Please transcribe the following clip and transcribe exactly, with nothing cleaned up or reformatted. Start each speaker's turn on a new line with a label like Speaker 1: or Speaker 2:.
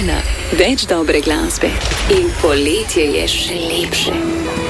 Speaker 1: ena, več dobre glasbe in poletje je še lepše.